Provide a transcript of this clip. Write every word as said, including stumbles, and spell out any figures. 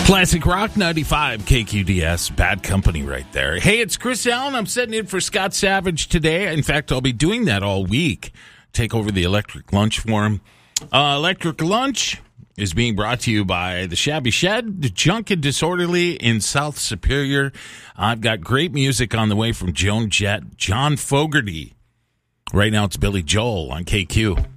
Classic Rock ninety-five K Q D S. Bad company right there. Hey, it's Chris Allen. I'm sitting in for Scott Savage today. In fact, I'll be doing that all week. Take over the Electric Lunch for him. Uh, Electric Lunch is being brought to you by the Shabby Shed, the Junk and Disorderly in South Superior. I've got great music on the way from Joan Jett, John Fogerty. Right now it's Billy Joel on K Q.